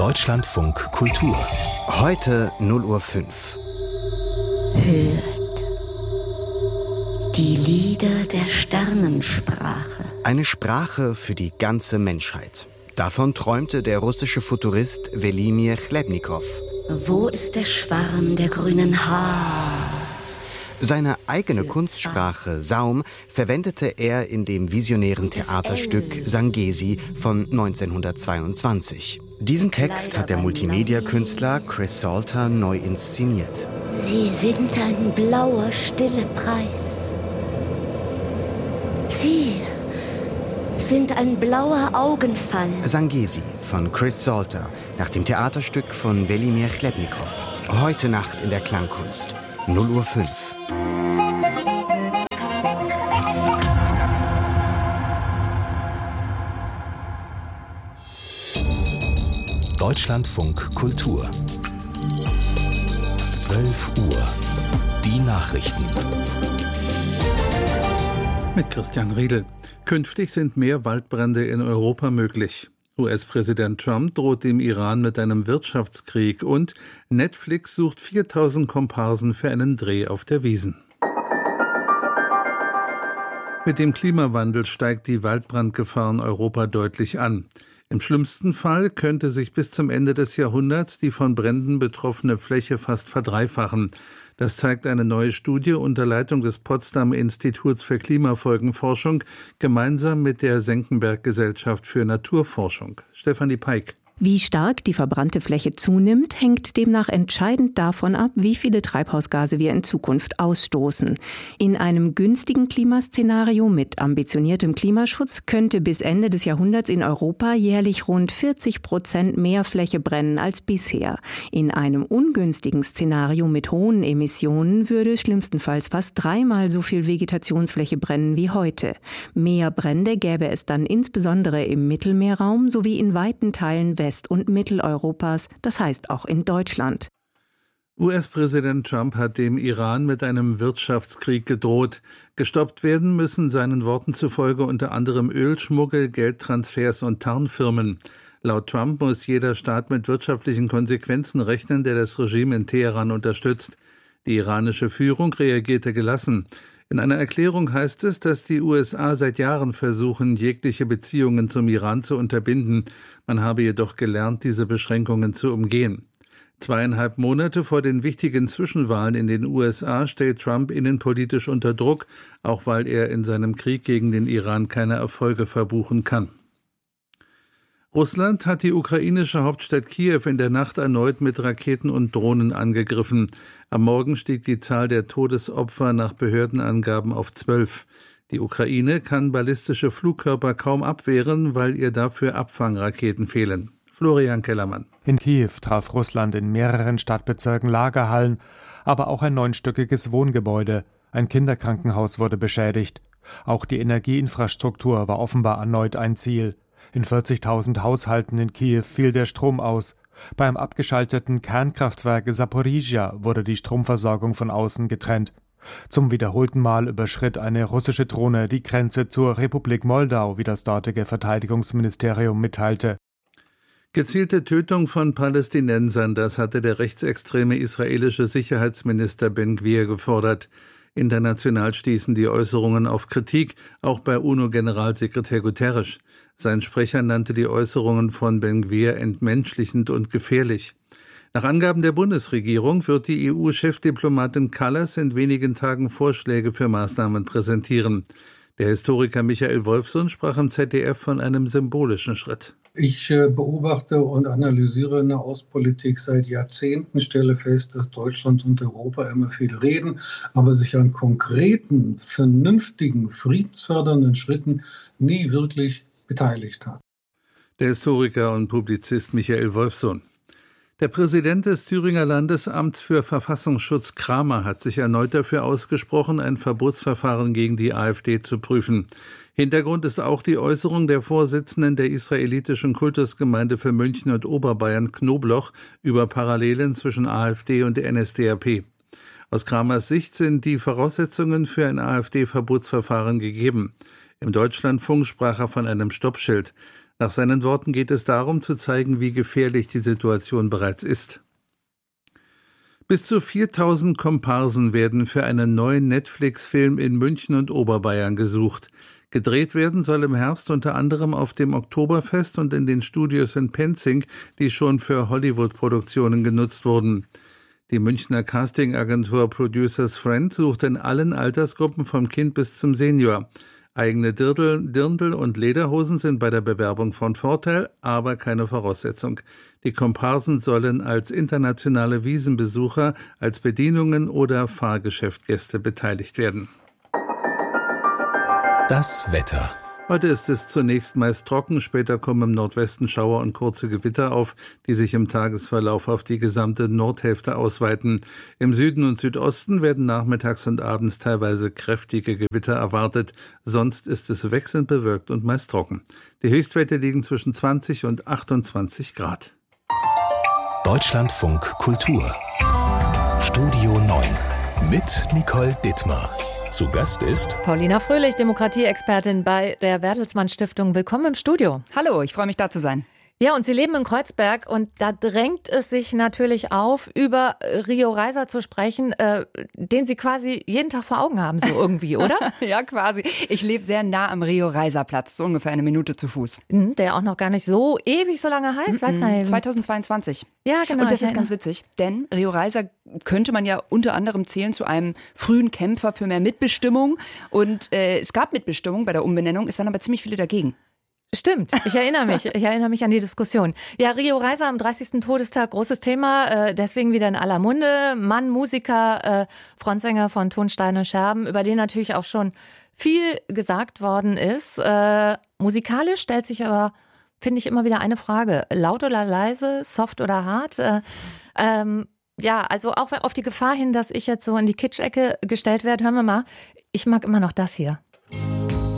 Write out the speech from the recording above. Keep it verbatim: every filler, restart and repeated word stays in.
Deutschlandfunk Kultur. Heute null Uhr fünf. Hört die Lieder der Sternensprache. Eine Sprache für die ganze Menschheit. Davon träumte der russische Futurist Welimir Chlebnikow. Wo ist der Schwarm der grünen Haare? Seine eigene Kunstsprache Saum verwendete er in dem visionären Theaterstück Sangesi von neunzehnhundertzweiundzwanzig. Diesen Text hat der Multimedia-Künstler Chris Salter neu inszeniert. Sie sind ein blauer, stiller Preis. Sie sind ein blauer Augenfall. Sangesi von Chris Salter nach dem Theaterstück von Welimir Chlebnikow. Heute Nacht in der Klangkunst. null Uhr fünf. Deutschlandfunk Kultur. zwölf Uhr. Die Nachrichten. Mit Christian Riedel. Künftig sind mehr Waldbrände in Europa möglich. U S-Präsident Trump droht dem Iran mit einem Wirtschaftskrieg und Netflix sucht viertausend Komparsen für einen Dreh auf der Wiesn. Mit dem Klimawandel steigt die Waldbrandgefahr in Europa deutlich an. Im schlimmsten Fall könnte sich bis zum Ende des Jahrhunderts die von Bränden betroffene Fläche fast verdreifachen. Das zeigt eine neue Studie unter Leitung des Potsdamer Instituts für Klimafolgenforschung gemeinsam mit der Senckenberg-Gesellschaft für Naturforschung. Stefanie Peik. Wie stark die verbrannte Fläche zunimmt, hängt demnach entscheidend davon ab, wie viele Treibhausgase wir in Zukunft ausstoßen. In einem günstigen Klimaszenario mit ambitioniertem Klimaschutz könnte bis Ende des Jahrhunderts in Europa jährlich rund vierzig Prozent mehr Fläche brennen als bisher. In einem ungünstigen Szenario mit hohen Emissionen würde schlimmstenfalls fast dreimal so viel Vegetationsfläche brennen wie heute. Mehr Brände gäbe es dann insbesondere im Mittelmeerraum sowie in weiten Teilen West- und Mitteleuropas, das heißt auch in Deutschland. U S-Präsident Trump hat dem Iran mit einem Wirtschaftskrieg gedroht. Gestoppt werden müssen seinen Worten zufolge unter anderem Ölschmuggel, Geldtransfers und Tarnfirmen. Laut Trump muss jeder Staat mit wirtschaftlichen Konsequenzen rechnen, der das Regime in Teheran unterstützt. Die iranische Führung reagierte gelassen. In einer Erklärung heißt es, dass die U S A seit Jahren versuchen, jegliche Beziehungen zum Iran zu unterbinden. Man habe jedoch gelernt, diese Beschränkungen zu umgehen. Zweieinhalb Monate vor den wichtigen Zwischenwahlen in den U S A stellt Trump innenpolitisch unter Druck, auch weil er in seinem Krieg gegen den Iran keine Erfolge verbuchen kann. Russland hat die ukrainische Hauptstadt Kiew in der Nacht erneut mit Raketen und Drohnen angegriffen. Am Morgen stieg die Zahl der Todesopfer nach Behördenangaben auf zwölf. Die Ukraine kann ballistische Flugkörper kaum abwehren, weil ihr dafür Abfangraketen fehlen. Florian Kellermann. In Kiew traf Russland in mehreren Stadtbezirken Lagerhallen, aber auch ein neunstöckiges Wohngebäude. Ein Kinderkrankenhaus wurde beschädigt. Auch die Energieinfrastruktur war offenbar erneut ein Ziel. In vierzigtausend Haushalten in Kiew fiel der Strom aus. Beim abgeschalteten Kernkraftwerk Saporizhia wurde die Stromversorgung von außen getrennt. Zum wiederholten Mal überschritt eine russische Drohne die Grenze zur Republik Moldau, wie das dortige Verteidigungsministerium mitteilte. Gezielte Tötung von Palästinensern, das hatte der rechtsextreme israelische Sicherheitsminister Ben Gvir gefordert. International stießen die Äußerungen auf Kritik, auch bei UNO-Generalsekretär Guterres. Sein Sprecher nannte die Äußerungen von Ben Gvir entmenschlichend und gefährlich. Nach Angaben der Bundesregierung wird die E U-Chefdiplomatin Kallas in wenigen Tagen Vorschläge für Maßnahmen präsentieren. Der Historiker Michael Wolfson sprach im Z D F von einem symbolischen Schritt. Ich beobachte und analysiere eine Außenpolitik seit Jahrzehnten, stelle fest, dass Deutschland und Europa immer viel reden, aber sich an konkreten, vernünftigen, friedensfördernden Schritten nie wirklich beteiligt hat. Der Historiker und Publizist Michael Wolfson. Der Präsident des Thüringer Landesamts für Verfassungsschutz Kramer hat sich erneut dafür ausgesprochen, ein Verbotsverfahren gegen die AfD zu prüfen. Hintergrund ist auch die Äußerung der Vorsitzenden der israelitischen Kultusgemeinde für München und Oberbayern Knobloch über Parallelen zwischen AfD und der N S D A P. Aus Kramers Sicht sind die Voraussetzungen für ein AfD-Verbotsverfahren gegeben. Im Deutschlandfunk sprach er von einem Stoppschild. Nach seinen Worten geht es darum, zu zeigen, wie gefährlich die Situation bereits ist. Bis zu viertausend Komparsen werden für einen neuen Netflix-Film in München und Oberbayern gesucht. Gedreht werden soll im Herbst unter anderem auf dem Oktoberfest und in den Studios in Penzing, die schon für Hollywood-Produktionen genutzt wurden. Die Münchner Castingagentur Producers Friend sucht in allen Altersgruppen vom Kind bis zum Senior. Eigene Dirndl, Dirndl und Lederhosen sind bei der Bewerbung von Vorteil, aber keine Voraussetzung. Die Komparsen sollen als internationale Wiesenbesucher, als Bedienungen oder Fahrgeschäftgäste beteiligt werden. Das Wetter. Heute ist es zunächst meist trocken, später kommen im Nordwesten Schauer und kurze Gewitter auf, die sich im Tagesverlauf auf die gesamte Nordhälfte ausweiten. Im Süden und Südosten werden nachmittags und abends teilweise kräftige Gewitter erwartet, sonst ist es wechselnd bewölkt und meist trocken. Die Höchstwerte liegen zwischen zwanzig und achtundzwanzig Grad. Deutschlandfunk Kultur. Studio neun mit Nicole Dittmar. Zu Gast ist Paulina Fröhlich, Demokratieexpertin bei der Bertelsmann Stiftung. Willkommen im Studio. Hallo, ich freue mich, da zu sein. Ja, und Sie leben in Kreuzberg und da drängt es sich natürlich auf, über Rio Reiser zu sprechen, äh, den Sie quasi jeden Tag vor Augen haben, so irgendwie, oder? Ja, quasi. Ich lebe sehr nah am Rio Reiser Platz, so ungefähr eine Minute zu Fuß. Der auch noch gar nicht so ewig so lange heißt, weiß gar nicht. zweitausendzweiundzwanzig. Ja, genau. Und das ist ganz witzig, denn Rio Reiser könnte man ja unter anderem zählen zu einem frühen Kämpfer für mehr Mitbestimmung. Und äh, es gab Mitbestimmung bei der Umbenennung, es waren aber ziemlich viele dagegen. Stimmt, ich erinnere mich. Ich erinnere mich an die Diskussion. Ja, Rio Reiser am dreißigsten Todestag, großes Thema, äh, deswegen wieder in aller Munde. Mann, Musiker, äh, Frontsänger von Ton, Steine, Scherben, über den natürlich auch schon viel gesagt worden ist. Äh, musikalisch stellt sich aber, finde ich, immer wieder eine Frage. Laut oder leise, soft oder hart? Äh, ähm, ja, also auch auf die Gefahr hin, dass ich jetzt so in die Kitsch-Ecke gestellt werde, hören wir mal, ich mag immer noch das hier.